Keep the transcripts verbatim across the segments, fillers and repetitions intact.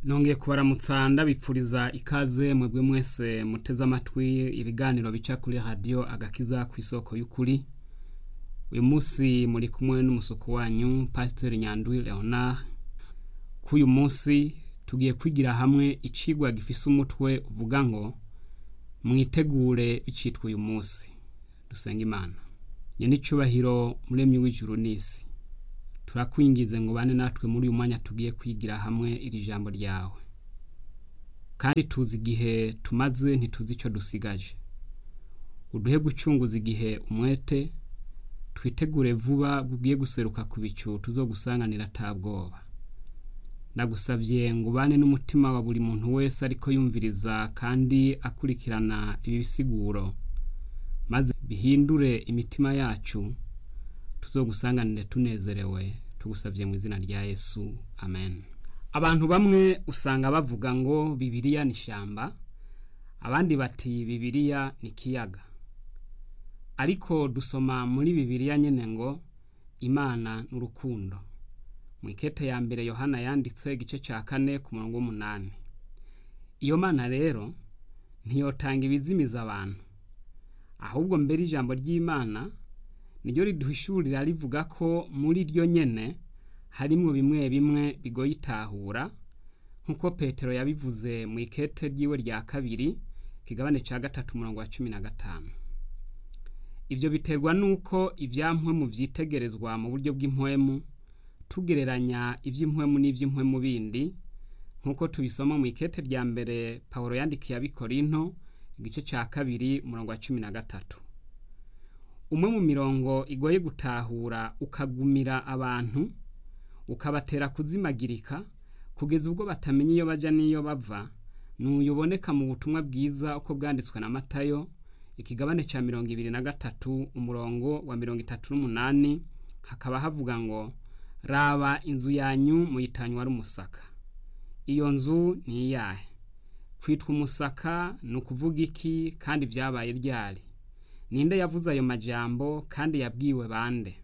Nongeye kubaramutsa ndabipfuriza ikaze mwebwe mwese muteze amatwi ibiganiro bica kuri radio agakiza ku isoko y'ukuri. Uyu munsi muri kumwe n'umusuku wanyu Pastor Nyandwi Leonard. Kuyu munsi tugiye kwigira hamwe icigwa gifise umutwe uvuga ngo mwitegure icitwa uyu munsi. Dusenga Imana. Nyene icubahiro muremyi w'ijuru n'isi. Turakwingize ngo bane natwe muri uyu mwanya tugiye kwigira hamwe iri jambo ryawe. Kandi tuzi igihe tumaze ntituzi ico dusigaje. Uduhe gucunguza igihe umwete, twitegure vuba bugiye guseruka ku bicu tuzogusanganira tabwoba. Ndagusavye ngo bane n'umutima wa buri muntu wese ariko yumviriza kandi akurikirana ibisiguro, maze bihindure imitima yacu tuzogusanganire tunezerewe. Tugusavye mu izina rya Yesu, amen. Abantu bamwe usanga bavuga ngo Bibiliya ni shamba, abandi bati Bibiliya ni kiyaga. Ariko dusoma muri Bibiliya nyene ngo Imana n'urukundo. Mu ikete ya mbere Yohana yanditse igice ca kane ku murongo w'umunani. Iyo Mana rero ntiyotanga ibizimiza abantu, ahubwo mbere ijambo ry'Imana niryo riduhishurira rivuga ko muri ryo nyene harimwo bimwe bimwe bigoye itahura, nkuko Petero yabivuze mu ikete ryiwe rya kabiri kigabane ca gatatu umurongo wa cumi na gatanu. Ivyo biterwa nuko ivyampwe mu vyitegerezwa mu buryo bw'impwemu, tugereranya ivy'impwemu n'ivy'impwemu bindi, nkuko tubisoma mu ikete rya mbere Paulo yandikiye abikorinto igice ca kabiri umurongo wa cumi na gatatu. Umwe mu mirongo igoye gutahura ukagumira abantu, ukabatera kuzimagirika kugeza ubwo batamenya iyo baja n'iyo bava, nuyuboneka mu butumwa bwiza uko bwanditswe na Matayo ikigabane ca mirongo ibiri na gatatu umurongo wa mirongo itatu n'umunani. Hakaba havuga ngo raba inzu yanyu muyitanywa ari umusaka. Iyo nzu ni iyahe? Kwitwa umusaka ni ukuvuga iki kandi vyabaye ryari? Ninde yavuze ayo majambo kandi yabwiwe bande?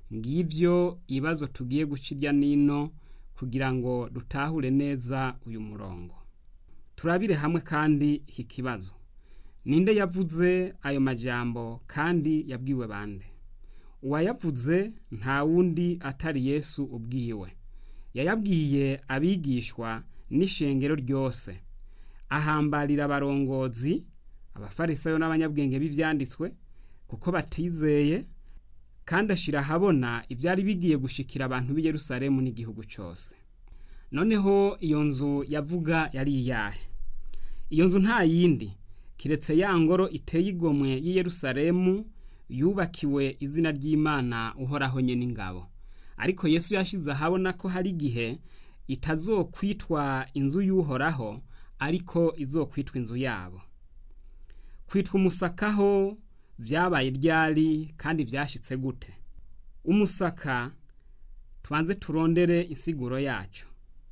Ngivyo ibazo tugiye gucirya nino kugira ngo dutahure neza uyu murongo. Turabire hamwe kandi iki kibazo. Ninde yavuze ayo majambo kandi yabwiwe bande? Uwayavuze nta wundi atari Yesu ubwiwe. Yayabwiye abigishwa n'ishengero ryose, ahambarira abarongozi, abafarisayo n'abanyabwenge b'ivyanditswe kuko batizeye, kandi ashira habona ivyari bigiye gushikira abantu b'i Yerusalemu n'igihugu cose. Noneho iyo nzu yavuga yari iyahe? Iyo nzu nta yindi kiretse ya ngoro iteye igomwe y'i Yerusalemu yubakiwe izina ry'Imana uhoraho nyene ingabo. Ariko Yesu yashize habona ko hari igihe itazokwitwa inzu y'uhoraho, ariko izokwitwa inzu yabo. Kwitwa umusakaho vyabaye ryari kandi vyashitse gute? Umusaka tubanze turondere insiguro yacu.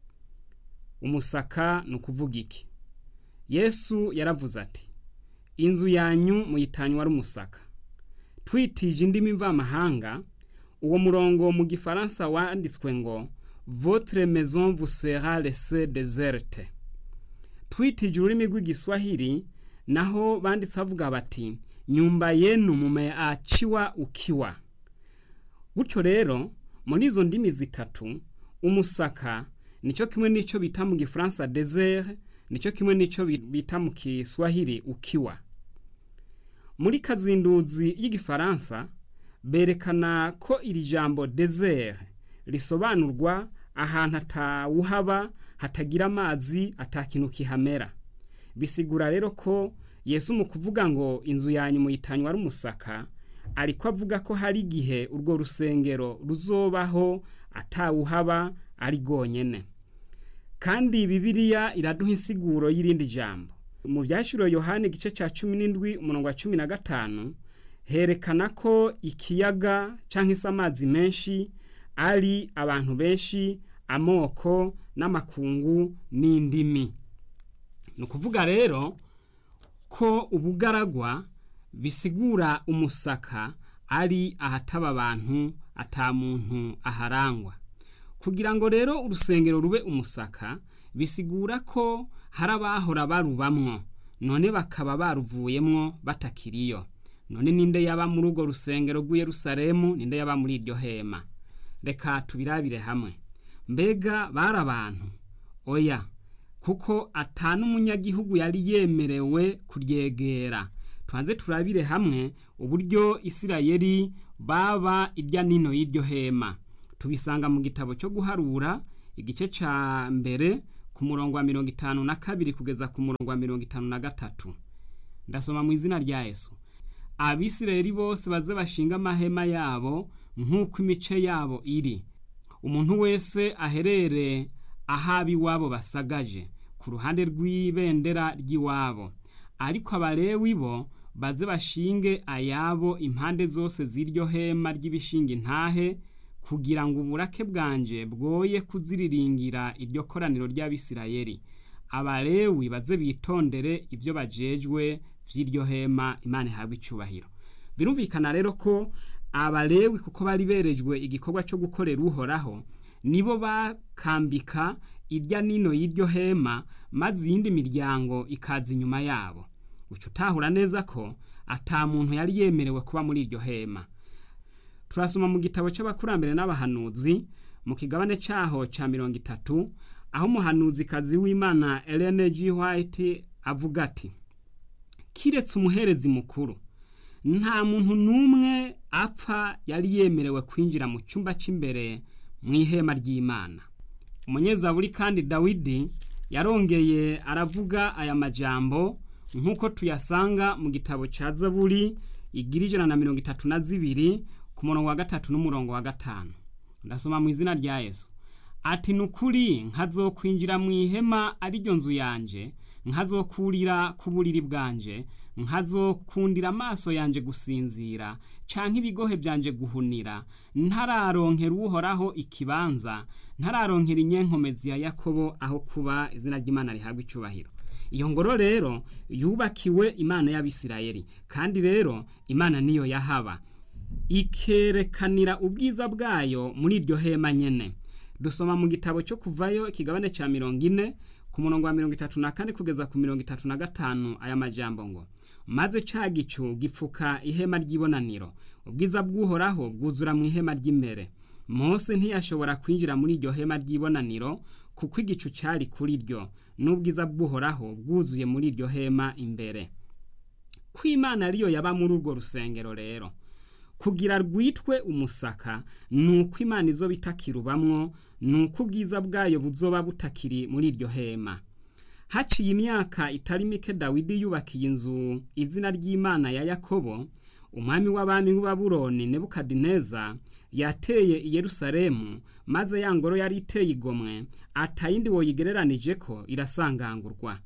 Umusaka ni ukuvuga iki? Yesu yaravuze ati inzu yanyu muyitanywa ari umusaka. Twitije indimi mvamahanga, uwo murongo mu gifaransa wanditswe ngo votre maison vous sera laissée déserte. Twitije ururimi rw'igiswahili naho banditse bavuga bati nyumba yenu mumeachiwa ukiwa. Gutyo rero muri izo ndimi zitatu umusaka nico kimwe nico bita mu gifaransa désert, nico kimwe nico bita mu Kiswahili ukiwa. Muri kazinduzi y'igifaransa berekana ko iri jambo désert risobanurwa ahantu atawuhaba, hatagira amazi, atakintu kihamera. Bisigura rero ko Yesu mu kuvuga ngo inzu yanyu muyitanywa ari umusaka, ariko avuga ko hari igihe urwo rusengero ruzobaho atawuhaba ari gonyene. Kandi Bibiliya iraduha insiguro y'irindi jambo. Mu vyashuro Yohana igice ca cumi n'indwi umurongo wa cumi na gatanu herekana ko ikiyaga canke se amazi menshi ari abantu benshi, amoko n'amakungu n'indimi. Nukuvuga rero ko ubugaragwa bisigura umusaka ari ahataba abantu, ata muntu aharangwa. Kugira ngo rero urusengero rube umusaka bisigura ko hari abahora barubamwo none bakaba baruvuyemwo batakiriyo. None ninde yaba muri urwo rusengero rw'i Yerusalemu, ninde yaba muri iryo hema? Reka tubirabire hamwe. Mbega bari abantu? Oya, kuko atanu umunyagihugu yari yemerewe kuryegera. Twanze turabire hamwe uburyo Isirayeli baba irya nino y'iryo hema. Tubisanga mu gitabo cyo guharura igice ca mbere ku murongo wa mirongo itanu na kabiri kugeza ku murongo wa mirongo itanu na gatatu. Ndasoma mu izina rya Yesu. Abisirayeli bose baze bashinga amahema yabo nk'uko imice yabo iri, umuntu wese aherere ahabi wabo basagaje ku ruhande rw'ibendera ry'iwabo. Ariko abalewi bo baze bashinge ayabo impande zose z'iryo hema ry'ibishinga intahe, kugira ngo uburake bwanje bwoye kuziriringira iryo koraniro ry'Abisirayeli. Abalewi baze bitondere ibyo bajejwe vy'iryo hema. Imana ihabwe icubahiro. Birumvikana rero ko abalewi kuko bari berejwe igikorwa cyo gukorera Uhoraho, nibo bakambika irya nino y'iryo hema, maze iyindi miryango ikaza inyuma yabo. Uco utahura neza ko ata muntu yari yemerewe kuba muri iryo hema. Turasoma mu gitabo c'abakurambere n'abahanuzi mu kigabane caho ca mirongo itatu, aho umuhanuzi kazi w'Imana Ellen G. White avuga ati: kiretse umuherezi mukuru, nta muntu numwe apfa yari yemerewe kwinjira mu cyumba c'imbere mu ihema ry'Imana. Umunyezaburi kandi Dawidi yarongeye aravuga aya majambo nkuko tuyasanga mu gitabo ca Zaburi igira ijana na mirongo itatu na zibiri ku murongo wa gatatu n'umurongo wa gatanu. Ndasoma mu izina rya Yesu. Ati nukuri nkazokwinjira mu ihema ari ryo nzu yanje, nkazokurira ku buriri bwanje, nkazokundira amaso yanje gusinzira, canke ibigohe byanje guhunira, ntararonkera Uhoraho ikibanza, ntararonkera inyenkomezi ya Yakobo aho kuba. Izina ry'Imana rihabwa icubahiro. Iyo ngoro rero yubakiwe Imana y'Abisirayeli, kandi rero Imana niyo yahaba, ikerekanira ubwiza bwayo muri iryo hema nyene. Dusoma mu gitabo cyo Kuvayo ikigabane ca mirongo ine ku murongo wa mirongo itatu na kane kugeza ku mirongo itatu na gatanu aya majambo ngo: maze ca gicu gipfuka ihema ry'ibonaniro, ubwiza bw'Uhoraho bwuzura mu ihema ry'imbere. Mose ntiyashobora kwinjira muri iryo hema ry'ibonaniro kuko igicu cyari kuri ryo, n'ubwiza bw'Uhoraho bwuzuye muri iryo hema imbere. Kw'Imana ariyo yaba muri urwo rusengero rero, kugira rwitwe umusaka, nuko Imana izo bitakirubamwo, nuko ubwiza bwayo buzoba butakiri muri iryo hema. Haciye imyaka itari mike Dawidi yubakiye inzu izina ry'Imana ya Yakobo, umwami w'abami w'i Babuloni Nebukadineza yateye i Yerusalemu, maze ya ngoro yari iteye igomwe atayindi woyigereranije ko irasangangurwa.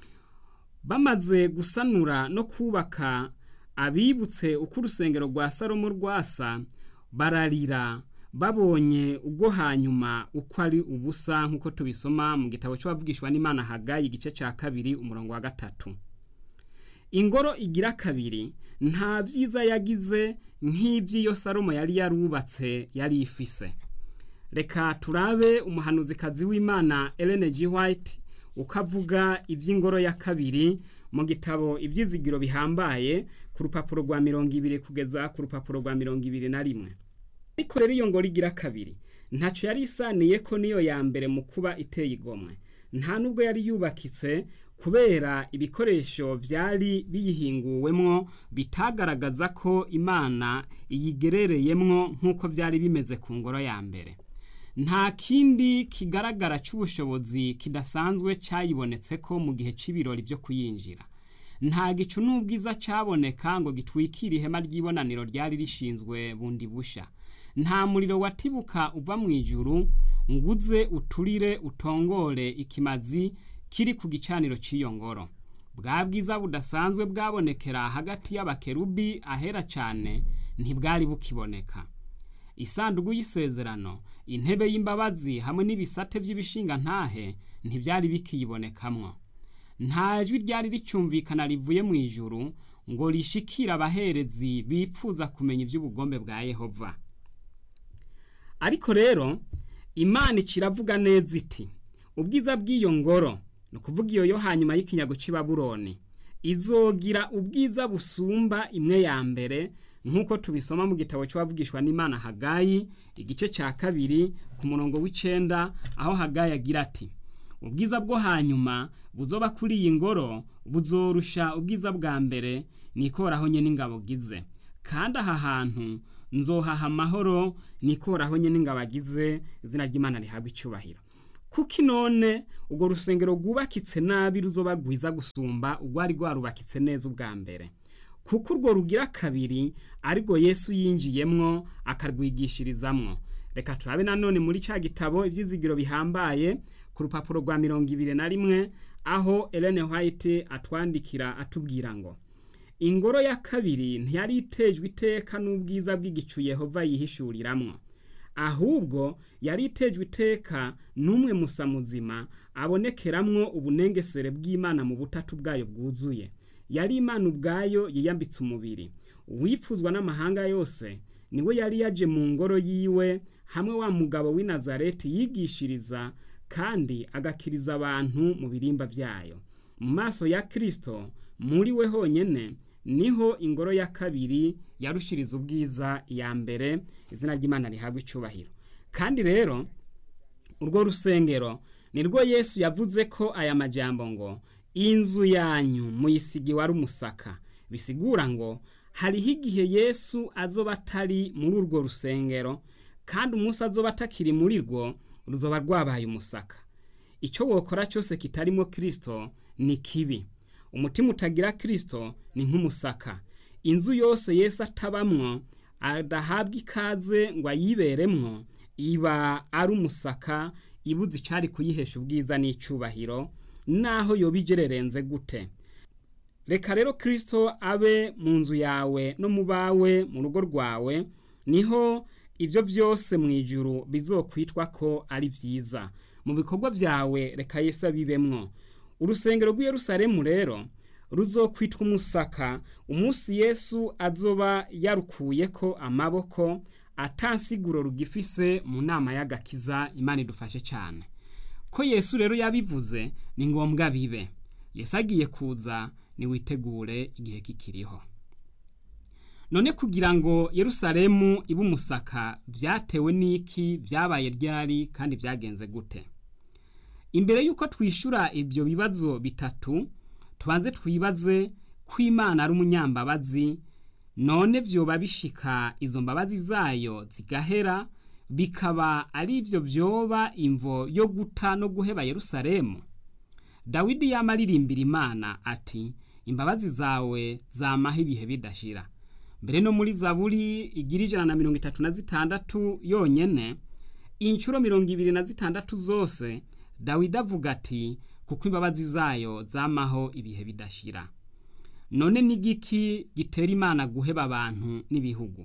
Bamaze gusanura no kubaka, abibutse uko urusengero rwa Salomo rwasa, bararira babonye ubwo hanyuma uko ari ubusa, nkuko tubisoma mu gitabo cy'abavugishwa n'Imana Hagayi igice ca kabiri umurongo wa gatatu. Ingoro igira kabiri nta vyiza yagize nk'ivyiyo Salomo yari yarubatse yari ifise. Reka turabe umuhanuzi kazi w'Imana Ellen G. White ukavuga ivy'ingoro ya kabiri mu gitabo ivyizigiro bihambaye ku rupapuro rwa mirongo ibiri kugeza ku rupapuro rwa mirongo ibiri na rimwe. Ariko rero iyo ngoro igira kabiri ntaco yari isaniye ko niyo ya mbere mu kuba iteye igomwe. Nta nubwo yari yubakitse, kubera ibikoresho vyari biyihinguwemwo bitagaragaza ko Imana iyigerereyemwo nkuko vyari bimeze ku ngoro ya mbere. Nta kindi kigaragara c'ubushobozi kidasanzwe cyayibonetse ko mu gihe c'ibirori byo kuyinjira. Nta gicu n'ubwiza caboneka ngo gitwikire ihema ry'ibonaniro ryari rishinzwe bundi busha. Nta muriro watibuka uva mu ijuru nguze uturire utongore ikimazi kiri ku gicaniro cy'iyo ngoro. Bwa bwiza budasanzwe bwabonekera hagati y'abakerubi ahera cyane ntibwari bukiboneka. Isanduku y'isezerano, intebe y'imbabazi hamwe n'ibisate by'ibishinga ntahe ntibyari bikiyibonekamwo. Nta jwi ryari ricumvikana rivuye mu ijuru ngo rishikira abaherezi bipfuza kumenya iby'ubugombe bwa Yehova. Ariko rero Imana ikiravuga neza iti: ubwiza bw'iyo ngoro no kuvuga iyo yo hanyuma y'ikinyago c'i Babuloni izogira ubwiza busumba imwe ya mbere, nk'uko tubisoma mu gitabo cy'abavugishwa n'Imana Hagayi igice cya kabiri ku murongo w'icenda, aho Hagayi agira ati ubwiza bwo hanyuma buzoba kuri iyi ngoro buzorusha ubwiza bwa mbere, nikoraho nye n'ingabo gize, kandi aha hantu nzohaha amahoro, nikoraho nye n'ingabo gize, izina ry'Imana rihabwa icyubahiro. Kuki none ubwo rusengero rwubakitse nabi ruzoba rwiza gusumba urwari rwarubakitse neza ubwa mbere? Kuko urwo rugira kabiri ariko Yesu yinjiyemwo akarwigishirizamwo. Reka turabe nanone muri ca gitabo ivyizigiro bihambaye ku rupapuro rwa mirongo ibiri na rimwe, aho Ellen White atwandikira atubwira ngo ingoro ya kabiri ntiyari itejwe iteka n'ubwiza bw'igicu Yehova yihishuriramwo, ahubwo yari itejwe iteka n'umwe musa muzima abonekeramwo ubunengesere bw'Imana mu butatu bwayo bwuzuye. Yari Imana ubwayo yiyambitse umubiri, uwifuzwa n'amahanga yose niwe yari yaje mu ngoro yiwe, hamwe wa mugabo w'i Nazareti yigishiriza kandi agakiriza abantu mu birimba byayo. Mu maso ya Kristo muri we honyene niho ingoro ya kabiri yarushiriza ubwiza ya mbere, izina ry'Imana rihabwa icyubahiro. Kandi rero urwo rusengero nirwo Yesu yavuze ko aya majambo ngo inzu yanyu muyisigi wari umusaka, bisigura ngo hariho igihe Yesu azoba atari muri urwo rusengero, kandi umunsi azoba atakiri muri rwo ruzoba rwabaye umusaka. Icyo wokora cyose kitarimo Kristo ni kibi. Umutima utagira Kristo ni nk'umusaka. Inzu yose Yesu atabamwo, adahabwa ikaze ngo ayiberemwo, iba ari umusaka, ibuze icari kuyihesha ubwiza n'icubahiro, naho yobigererenze gute. Reka rero Kristo abe mu nzu yawe no mu bawe mu rugo rwawe, niho ibyo byose mu ijuru bizokwitwa ko ari vyiza. Mu bikorwa vyawe reka Yesu abibemwo. Urusengero rw'i Yerusalemu rero ruzokwitwa umusaka umunsi Yesu azoba yarukuyeko amaboko, atansiguro rugifise mu nama y'agakiza. Imana idufashe cyane. Ko Yesu rero yabivuze ni ngombwa bibe. Yesu agiye kuza, ni witegure igihe kikiriho. None kugira ngo Yerusalemu ibe umusaka vyatewe n'iki, vyabaye ryari, kandi vyagenze gute? Imbere yuko twishura ibyo bibazo bitatu, tubanze twibaze ko Imana ari umunyambabazi. None vyoba bishika izo mbabazi zayo zigahera, bikaba ari ivyo vyoba imvo yo guta no guheba Yerusalemu? Dawidi yamaririmbira Imana ati imbabazi zawe zamaho ibihe bidashira. Mbere no muri Zaburi igira ijana na mirongo itatu na zitandatu yonyene, incuro mirongo ibiri na zitandatu zose Dawidi avuga ati kuko imbabazi zayo zamaho ibihe bidashira. None nigiki gitera Imana guheba abantu n'ibihugu?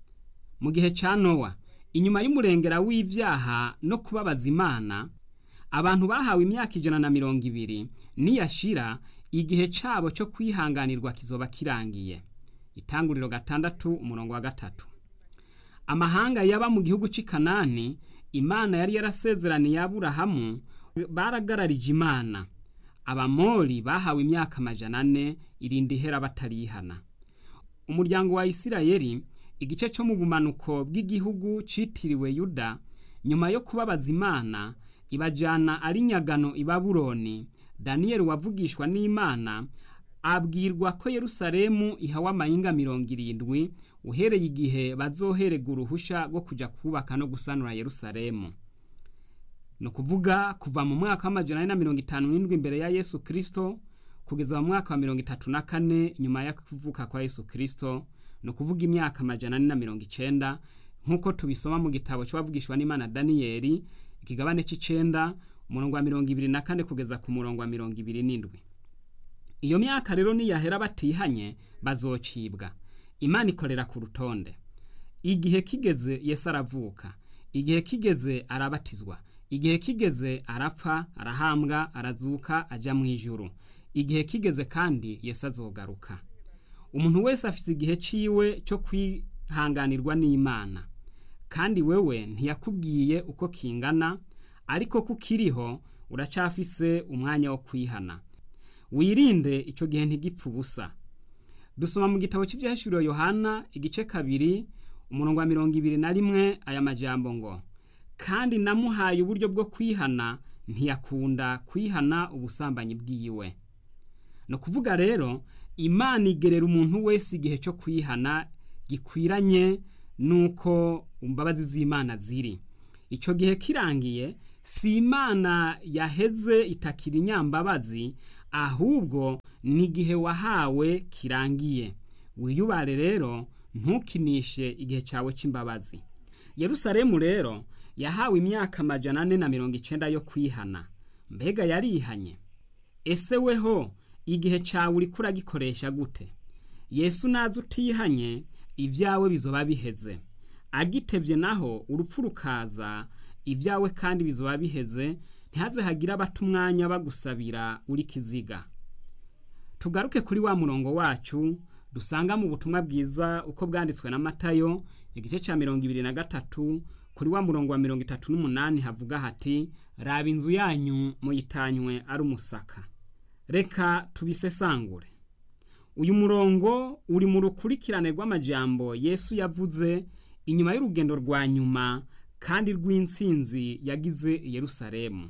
Mu gihe ca Nowa, inyuma y'umurengera w'ivyaha no kubabaza Imana, abantu bahawe imyaka ijana na mirongo ibiri niyashira, igihe cabo cyo kwihanganirwa kizoba kirangiye. Itanguriro gatandatu umurongo wa gatatu. Amahanga yaba mu gihugu c'i Kanani, Imana yari yarasezeraniye Aburahamu, baragararije Imana. Abamori bahawe imyaka amajana ane irindi hera batarihana. Umuryango wa Isirayeli, igice cyo mu bumanuko bw'igihugu citiriwe Yuda, nyuma yo kubabaza Imana ibajana ari nyagano i Babuloni, Daniel wavugishwa n'Imana abwirwa ko Yerusalemu ihawa amayinga mirongo irindwi uhereye igihe bazoherega uruhusha rwo kuja kubaka no gusanura Yerusalemu. No kuvuga kuva mu mwaka w'amajana ane na mirongo itanu n'indwi imbere ya Yesu Kristo kugeza mu mwaka wa mirongo itatu na kane nyuma ya kuvuka kwa Yesu Kristo, no kuvuga imyaka amajana ane na mirongo icenda, nkuko tubisoma mu gitabo cy'abavugishwa n'Imana Danieli ikigabane c'icenda umurongo wa mirongo ibiri na kane kugeza ku murongo wa mirongo ibiri n'indwi. Iyo myaka rero niyahera batihanye bazocibwa. Imana ikorera ku rutonde. Igihe kigeze Yesu aravuka, igihe kigeze arabatizwa, igihe kigeze arapfa, arahambwa, arazuka, aja mu ijuru. Igihe kigeze kandi Yesu azogaruka. Umuntu wese afite igihe ciwe cyo kwihanganirwa n'Imana, kandi wewe ntiyakubwiye uko kingana, ariko kukiriho uracafise umwanya wo kwihana. Wirinde ico gihe ntigipfa ubusa. Dusoma mu gitabo cy'ivyahishuriwe Yohana igice kabiri umurongo wa mirongo ibiri na rimwe aya majambo ngo, kandi namuhaye uburyo bwo kwihana, ntiyakunda kwihana ubusambanyi bwiwe. No kuvuga rero, Imana igerera umuntu wese igihe cyo kwihana gikwiranye nuko imbabazi z'Imana ziri. Ico gihe kirangiye, si Imana yaheze itakira inyambabazi, ahubwo ni igihe wahawe kirangiye. Wiyubare rero, ntukinishe igihe cyawe c'imbabazi. Yerusalemu rero yahawe imyaka amajana ane na mirongo icenda yo kwihana. Mbega yarihanye? Ese weho igihe cyawe uriko uragikoresha gute? Yesu naza utihanye, ibyawe bizoba biheze. Agitevye naho urupfu rukaza, ibyawe kandi bizoba biheze, ntihaze hagira abata umwanya bagusabira uri kiziga. Tugaruke kuri wa murongo wacu dusanga mu butumwa bwiza uko bwanditswe na Matayo igice ca mirongo ibiri na gatatu kuri wa murongo wa mirongo itatu n'umunani havuga hati, raba inzu yanyu muyitanywe ari umusaka. Reka tubisesangure. Uyu murongo uri mu rukurikirane rw'amajambo Yesu yavuze inyuma y'urugendo rwa nyuma kandi rw'intsinzi yagize i Yerusalemu.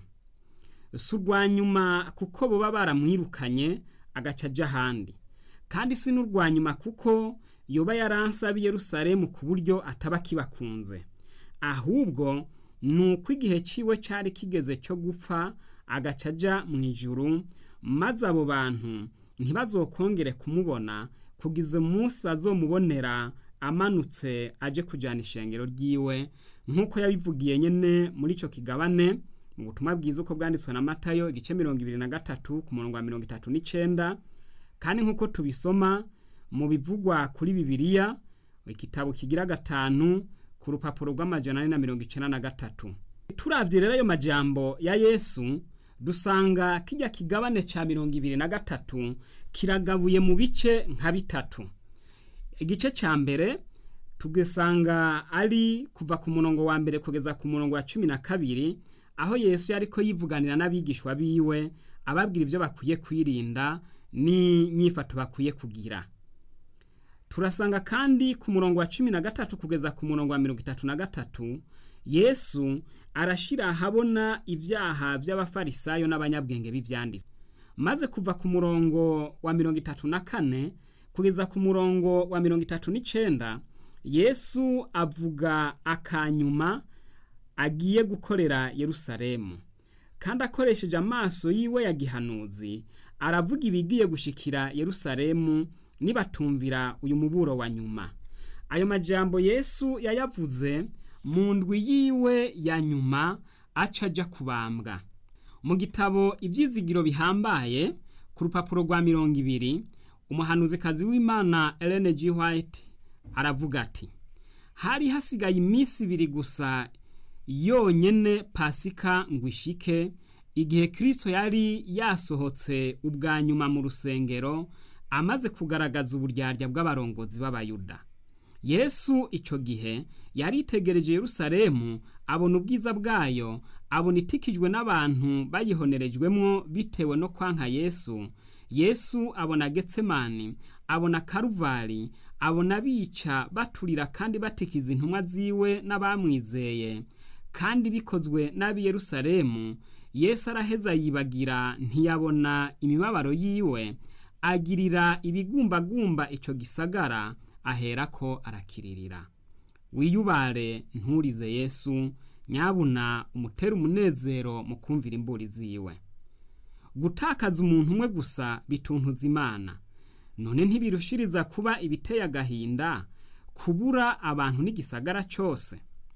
Si urwa nyuma kuko boba baramwirukanye agaca aja ahandi, kandi si n'urwa nyuma kuko yoba yaransabiye Yerusalemu ku buryo ataba kibakunze, ahubwo nuko igihe ciwe cari kigeze cyo gupfa agaca aja mu ijuru, maze abo bantu ntibazokongere kumubona kugize umunsi bazomubonera amanutse aje kujana ishengero ryiwe, nk'uko yabivugiye nyene muri ico kigabane mu butumwa bwiza uko bwanditswe na Matayo igice mirongo ibiri na gatatu ku murongo wa mirongo itatu n'icenda, kandi nk'uko tubisoma mu bivugwa kuri Bibiliya igitabo kigira gatanu ku rupapuro rw'amajana ane na mirongo icenda na gatatu. Turavye rero ayo majambo ya Yesu, dusanga kijya kigabane ca mirongo ibiri na gatatu kiragabuye mu bice nka bitatu. Igice ca mbere tugesanga ari kuva ku murongo wa mbere kugeza ku murongo wa cumi na kabiri, aho Yesu yariko yivuganira n'abigishwa biwe ababwira ivyo bakwiye kwirinda ni nyifato bakwiye kugira. Turasanga kandi ku murongo wa cumi na gatatu kugeza ku murongo wa mirongo itatu na gatatu, Yesu arashira ahabona ibyaha by'abafarisayo n'abanyabwenge b'ivyanditswe. Maze kuva ku murongo wa mirongo itatu na kane kugeza ku murongo wa mirongo itatu n'icenda, Yesu avuga akanyuma agiye gukorera Yerusalemu, kandi akoresheje amaso yiwe ya gihanuzi aravuga ibigiye gushikira Yerusalemu nibatumvira uyu muburo wa nyuma. Ayo majambo Yesu yayavuze mu ndwi yiwe ya nyuma aca aja kubambwa. Mu gitabo ivyizigiro bihambaye ku rupapuro rwa mirongo ibiri, umuhanuzikazi w'Imana Ellen G. White aravuga ati, hari hasigaye iminsi ibiri gusa yonyene Pasika ngo ishike, igihe Kristo yari yasohotse ubwa nyuma mu rusengero amaze kugaragaza uburyarya bw'abarongozi b'Abayuda. Yesu ico gihe yaritegereje Yerusalemu, abona ubwiza bwayo, abona itikijwe n'abantu bayihonerejwemwo bitewe no kwanka Yesu. Yesu abona Getsemani, abona Karuvari, abona bica baturira kandi batikiza intumwa ziwe n'abamwizeye, kandi bikozwe n'abi Yerusalemu. Yesu araheza yibagira, ntiyabona imibabaro yiwe, agirira ibigumbagumba ico gisagara, aherako arakiririra. Wiyubare nturize Yesu, nyabuna umutera umunezero mu kumvira imburi ziwe. Gutakaza umuntu umwe gusa bituntuza Imana, none ntibirushiriza kuba ibiteye agahinda kubura abantu n'igisagara cyose.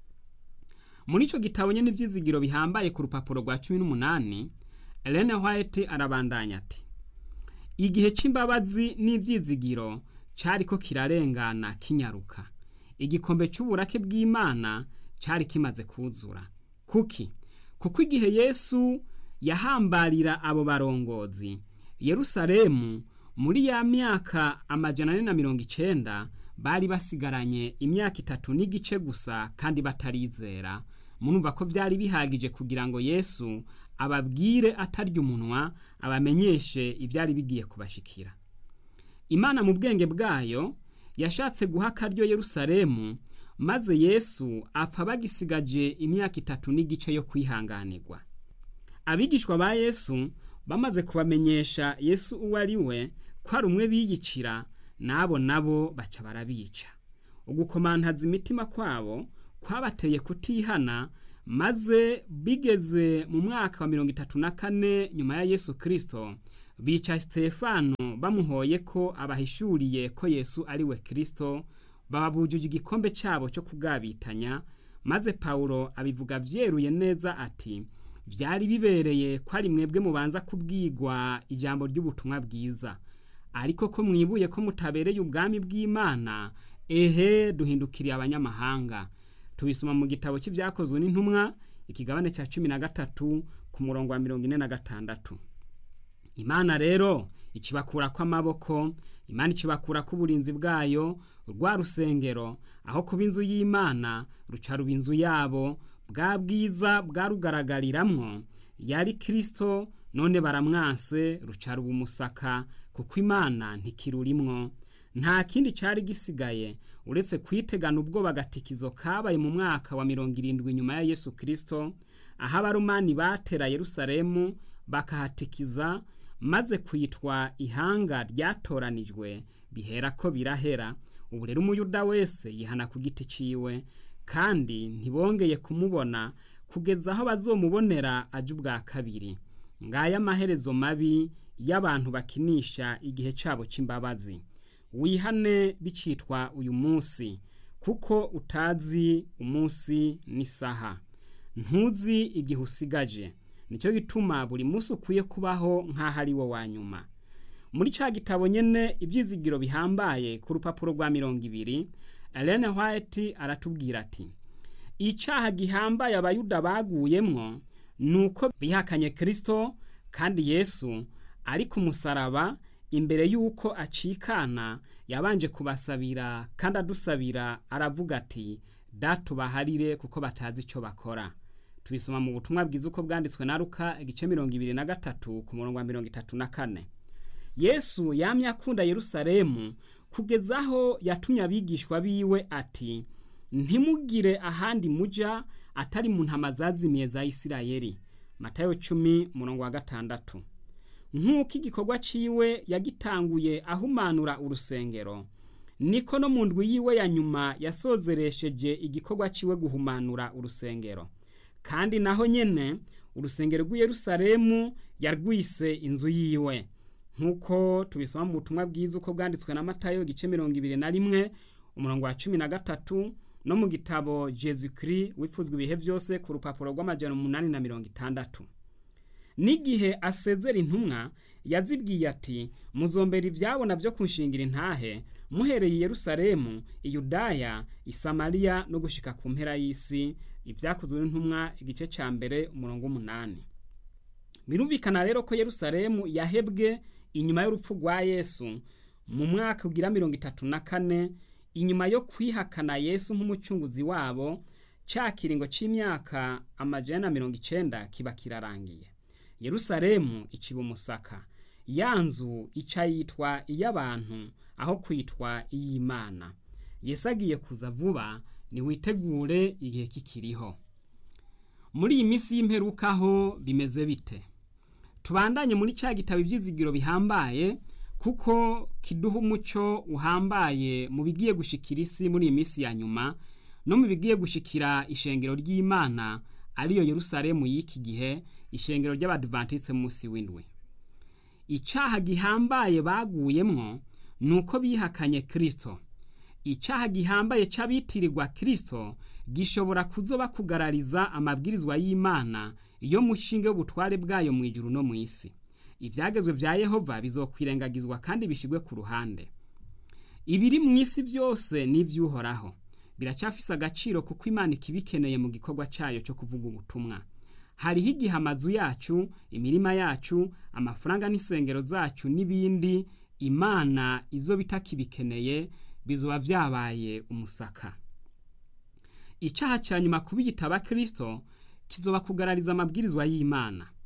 Muri ico gitabo nyene ivyizigiro bihambaye ku rupapuro rwa cumi n'umunani, Ellen White arabandanya ati, igihe c'imbabazi n'ivyizigiro cariko kirarengana kinyaruka. Igikombe c'uburake bw'Imana cari kimaze kuzura. Kuki? Kuko igihe Yesu yahambarira abo barongozi, Yerusalemu muri ya myaka amajana ane na mirongo icenda bari basigaranye imyaka itatu n'igice gusa kandi batarizera. Munumva ko byari bihagije kugira ngo Yesu ababwire atarya umunwa, abamenyeshe ibyari bigiye kubashikira. Imana mu bwenge bwayo yashatse guha akaryo Yerusalemu, maze Yesu apfa bagisigaje imyaka itatu n'igice yo kwihanganirwa. Abigishwa ba Yesu bamaze kubamenyesha Yesu uwo ari we, ko ari umwe biyicira, nabo nabo baca barabica. Ugukomantaza imitima kwabo kwabateye kutihana, maze bigeze mu mwaka wa mirongo itatu na kane nyuma ya Yesu Kristo, bica Stefano bamuhoye ko abahishuriye ko Yesu ari we Kristo, bababujije igikombe cyabo cyo kugabitanya. Maze Paulo abivuga vyeruye neza ati, vyari bibereye ko ari mwebwe mubanza kubwigwa ijambo ry'ubutumwa bwiza, ariko ko mwibuye ko mutabereye ubwami bw'Imana, ehe duhindukiriye abanyamahanga. Tubisoma mu gitabo cy'Ivyakozwe n'Intumwa ikigabane cya cumi na gatatu ku murongo wa mirongo ine na gatandatu. Imana rero ikibakura ko amaboko, Imana ikibakura ko uburinzi bwayo, rwa rusengero aho kuba inzu y'Imana ruca ruba inzu yabo. Bwa bwiza bwarugaragariramwo yari Kristo, none baramwanse ruca ruba umusaka, kuko Imana ntikirurimwo. Nta kindi cyari gisigaye uretse kwitegana ubwo bagatikizo kabaye mu mwaka wa mirongo irindwi nyuma ya Yesu Kristo, aho abaromani batera Yerusalemu bakahatikiza, maze kwitwa ihanga ryatoranijwe, bihera ko birahera. Ubu rero umuyuda wese yihana ku giti ciwe, kandi ntibongeye kumubona kugeza aho bazomubonera aje ubwa kabiri. Ngaya amaherezo mabi y'abantu bakinisha igihe cabo c'imbabazi. Wihane bicitwa uyu munsi, kuko utazi umunsi n'isaha, ntuzi igihe usigaje. Nicyo gituma buri munsi ukwiye kubaho nk'aho ari wo wa nyuma. Muri ca gitabo nyene ivyizigiro bihambaye ku rupapuro rwa mirongo ibiri, Ellen White aratubwira ati, icaha gihambaye abayuda baguyemwo nuko bihakanye Kristo, kandi Yesu ari ku musaraba imbere yuko acikana yabanje kubasabira, kandi adusabira aravuga ati, datubaharire kuko batazi ico bakora. Tubisoma mu butumwa bwiza uko bwanditswe na Luka igice mirongo ibiri na gatatu ku murongo wa mirongo itatu na kane. Yesu yamye akunda Yerusalemu kugeza aho yatumye abigishwa biwe ati, ntimugire ahandi muja atari mu ntama zazimiye za Isirayeli. Matayo cumi murongo wa gatandatu. Nk'uko igikorwa ciwe yagitanguye ahumanura urusengero, niko no mu ndwi yiwe ya nyuma yasozeresheje igikorwa ciwe guhumanura urusengero. Kandi naho nyene urusengero rw'i Yerusalemu yarwise inzu yiwe, nk'uko tubisoma mu butumwa bwiza uko bwanditswe na Matayo igice mirongo ibiri na rimwe umurongo wa cumi na gatatu, no mu gitabo Jesu Christ wifuzwa ibihe byose ku rupapuro rw'amajana umunani na mirongo itandatu. N'igihe asezera intumwa yazibwiye ati, muzombera ivyabona byo kunshingira intahe muhereye i Yerusalemu, i Yudaya, i Samariya no gushika ku mpera y'isi. Ivyakozwe n'Intumwa igice ca mbere umurongo w'umunani. Birumvikana rero ko Yerusalemu yahebwe inyuma y'urupfu rwa Yesu mu mwaka ugira mirongo itatu na kane, inyuma yo kwihakana Yesu nk'umucunguzi wabo. Ca kiringo c'imyaka amajana mirongo icenda kiba kirarangiye. Yerusalemu iciba umusaka, yanzu ica yitwa iy'abantu aho kwitwa iy'Imana. Yesu agiye kuza vuba, ni witegure igihe kikiriho. Muri iyi minsi y'imperukaho bimeze bite? Tubandanye muri ca gitabo ivyizigiro bihambaye, kuko kiduha umuco uhambaye mu bigiye gushikira isi muri iyi minsi ya nyuma, no mu bigiye gushikira ishengero ry'Imana ariyo Yerusalemu y'iki gihe, ishengero ry'Abadventiste munsi w'indwi. Icaha gihambaye baguyemwo nuko bihakanye Kristo. Icaha gihambaye c'abitirirwa Kristo gishobora kuzoba kugarariza amabwirizwa y'Imana iyo mushinge w'ubutware bwayo mu ijuru no mu isi. Ivyagezwe vya Yehova bizokwirengagizwa kandi bishigwe ku ruhande. Ibiri mu isi byose n'ivyuhoraho biracafise agaciro, kuko Imana ikibikeneye mu gikorwa cayo cyo kuvuga ubutumwa. Hariho igihe amazu yacu, imirima yacu, amafaranga n'isengero zacu n'ibindi Imana izo bitakibikeneye bizoba vyabaye umusaka. Icaha ca nyuma kubigitaba Kristo kizoba kugarariza amabwirizwa y'Imana.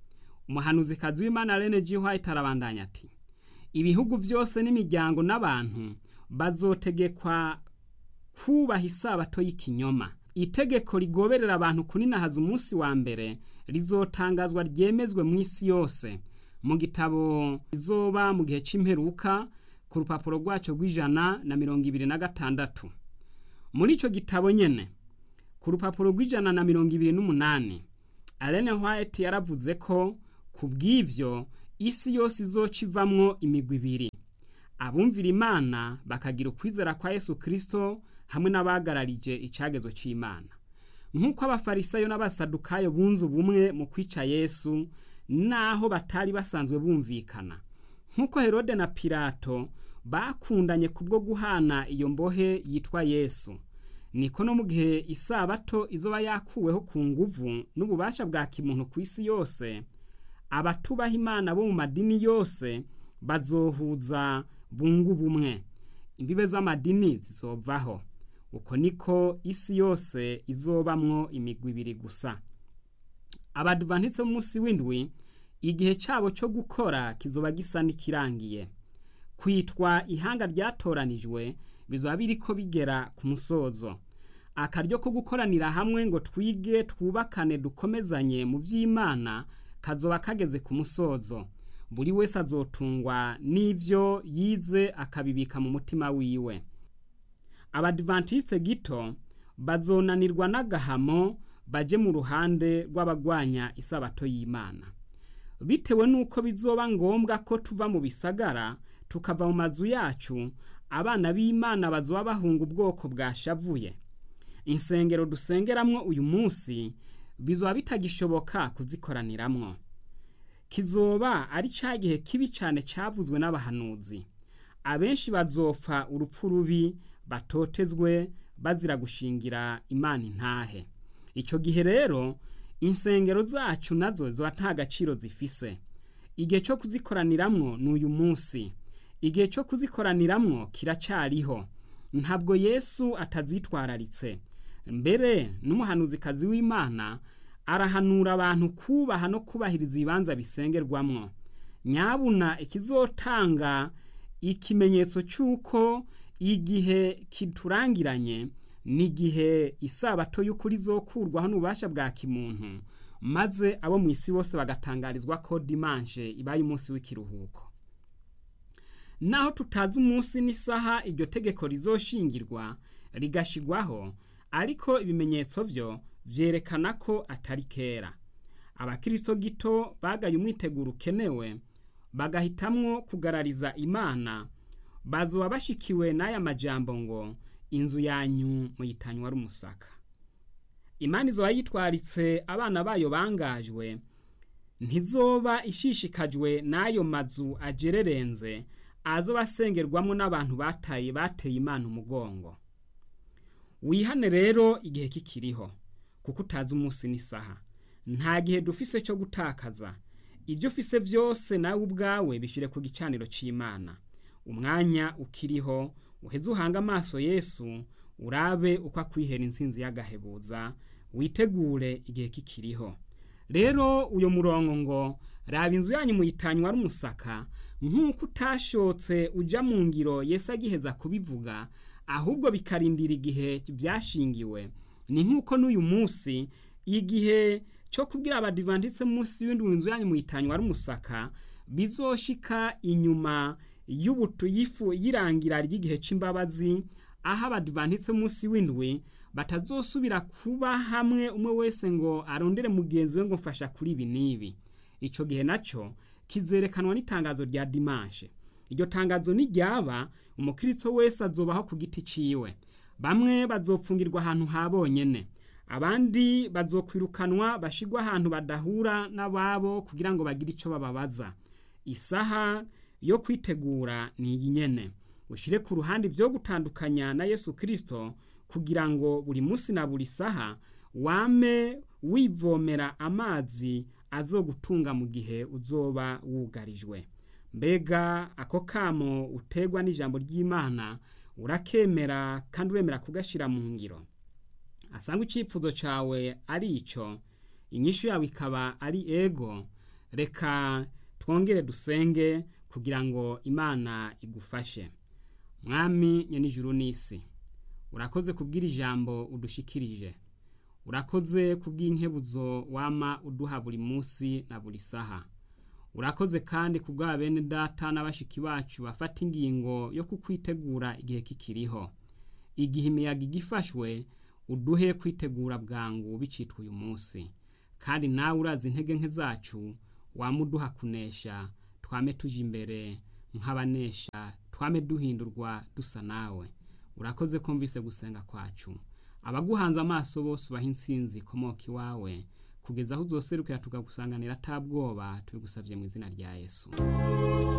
umuhanuzikazi w'Imana Ellen G. White arabandanya ati ibihugu byose n'imiryango n'abantu bazotegekwa kubaha isabato y'ikinyoma. Itegeko rigoberera abantu kuninahaza umunsi wa mbere rizotangazwa ryemezwe mu isi yose mu gitabo izoba mu gihe c'imperuka ku rupapuro rwaco rw'ijana na mirongo ibiri na gatandatu. Muri ico gitabo nyene ku rupapuro rw'ijana na mirongo ibiri n'umunani Ellen White yaravuze ko kubw'ivyo isi yose izocivamwo imigwi ibiri, abumvira Imana bakagira ukwizera kwa Yesu Kristo hamwe n'abagararije icagezo c'Imana. Nk'uko abafarisayo n'abasadukayo bunze ubumwe mu kwica Yesu naho batari basanzwe bumvikana, nk'uko Herode na Pilato bakundanye kubwo guhana iyo mbohe yitwa Yesu, niko no mu gihe isabato izoba yakuweho ku nguvu n'ububasha bwa kimuntu ku isi yose, abatubaha Imana bo mu madini yose bazohuza bungu bumwe, imbibe z'amadini zizovaho. Uko niko isi yose izobamwo imigwi ibiri gusa. Abadventiste b'umunsi w'indwi igihe cabo cyo gukora kizoba gisa n'ikirangiye. Kwitwa ihanga ryatoranijwe bizoba biriko bigera ku musozo. Akaryo ko gukoranira hamwe ngo twige twubakane dukomezanye mu vy'Imana kazoba kageze ku musozo. Buri wese azotungwa n'ivyo yize akabibika mu mutima wiwe. Abadventiste gito bazonanirwa n'agahamo baje mu ruhande rw'abagwanya isabato y'Imana, bitewe nuko bizoba ngombwa ko tuva mu bisagara tukava mu mazu yacu. Abana b'Imana bazoba bahunga ubwoko bwashavuye. Insengero dusengeramwo uyu munsi bizoba bitagishoboka kuzikoraniramwo. Kizoba ari ca gihe kibi cane cavuzwe n'abahanuzi. Abenshi bazopfa urupfu rubi batotezwe bazira gushingira Imana intahe. Ico gihe rero insengero zacu nazo zo nta gaciro zifise. Igihe cyo kuzikoraniramwo n'uyu munsi. Igihe cyo kuzikoraniramwo kiracariho. Ntabwo Yesu atazitwararitse. Mbere n'umuhanuzikazi w'Imana arahanura abantu kubaha no kubahiriza ibanza bisengerwamwo. Nyabuna ikizotanga ikimenyetso cyuko igihe kiturangiranye ni gihe isabato y'ukuri zokurwaho n'ububasha bwa kimuntu, maze abo mu isi bose bagatangarizwa ko dimanche ibaye umunsi w'ikiruhuko. Naho tutazi umunsi n'isaha iryo tegeko rizoshingirwa rigashigwaho, ariko ibimenyetso vyo vyerekana ko atari kera. Abakristo gito bagaye umwiteguro ukenewe bagahitamwo kugarariza Imana, bazoba bashikiwe n'aya majambo ngo inzu yanyu muyitanywa rumusaka. Imana izoba yitwaritse abana bayo bangajwe, ntizoba ishishikajwe n'ayo mazu ajererenze azoba asengerwamo n'abantu bataye bateye Imana umugongo. Wihane rero igihe kikiriho, kuko utazi umunsi n'isaha. Nta gihe dufise cyo gutakaza. Ibyo ufise vyose nawe ubwawe bishire ku gicaniro c'Imana. Umwanya ukiriho, uheze uhanga amaso Yesu, urabe uko akwihera intsinzi y'agahebuza, witegure igihe kikiriho. Rero uyo murongo ngo raba inzu yanyu muyitanywa rumusaka, nk'uko utashotse uja mu ngiro Yesu agiheza kubivuga, ahubwo bikarindira igihe byashingiwe. Ni nk'uko n'uyu munsi igihe cyo kubwira abadivantiste munsi y'indwi inzu yanyu muyitanywa rumusaka bizoshika inyuma y'ubutu yifu yirangira ry'igihe c'imbabazi, aho abadivantiste munsi w'indwi batazosubira kuba hamwe umwe wese ngo arondere mugenzi we ngo mfasha kuri ibi nibi. Ico gihe naco kizerekanwa n'itangazo rya dimanche. Iryo tangazo ni ryaba umukristo wese azobaho ku giti ciwe. Bamwe bazopfungirwa ahantu habonyene, abandi bazokwirukanwa bashigwa ahantu badahura n'ababo kugira ngo bagire ico bababaza. Isaha yo kwitegura ni inyene. Ushire ku ruhande byo gutandukanya na Yesu Kristo kugira ngo buri munsi na buri saha wame wivomera amazi azogutunga mu gihe uzoba wugarijwe. Mbega ako kamo utegwa n'ijambo ry'Imana urakemera kandi uremera kugashira mu ngiro? Asanga icipfuzo cawe ari ico, inyishu yawe ikaba ari ego, reka twongere dusenge kugira ngo Imana igufashe. Mwami nyenijuru n'isi, urakoze kubwira ijambo udushikirije, urakoze kubw'inkebuzo wama uduha buri munsi na buri saha, urakoze kandi kubwa bene data n'abashiki bacu bafata ingingo yo kukwitegura igihe kikiriho. Igihe imiyaga igifashwe uduhe kwitegura bwangu bicitwa uyu munsi, kandi nawe urazi intege nke zacu wamuduha kunesha, twame tuje imbere nk'abanesha, twame duhindurwa dusa nawe. Urakoze kumvise gusenga kwacu, abaguhanze amaso bose ubaha intsinzi komoka iwawe, kugeza aho uzoserukira tukagusanganira atabwoba, tubigusavye mu izina rya Yesu.